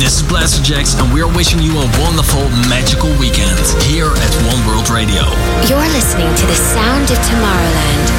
This is Blasterjaxx, and we're wishing you a wonderful, magical weekend here at One World Radio. You're listening to the sound of Tomorrowland